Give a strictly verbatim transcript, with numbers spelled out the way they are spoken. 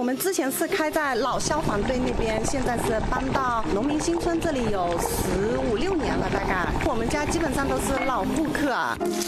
们之前是开在老消防队那边，现在是搬到农民新村这里有十五六年了，大概。我们家基本上都是老顾客。